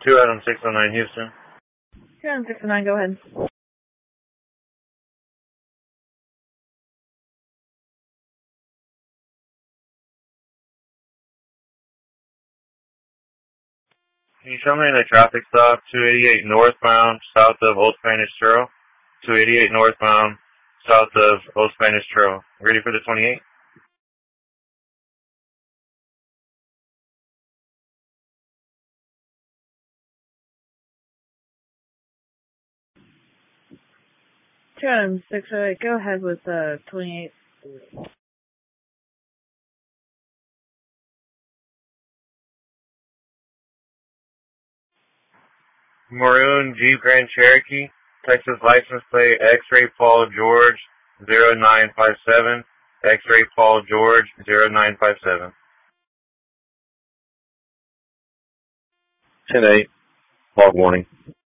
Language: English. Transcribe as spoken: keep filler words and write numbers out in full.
two Adam six oh nine Houston. two Adam six oh nine, go ahead. Can you show me the traffic stop, two eighty-eight northbound, south of Old Spanish Trail? two eighty-eight northbound, south of Old Spanish Trail. Ready for the twenty-eight? two Adam six oh eight, go ahead with uh, twenty-eight. Maroon Jeep Grand Cherokee, Texas license plate X-ray Paul George zero nine five seven, X-ray Paul George zero nine five seven. ten eight, log warning.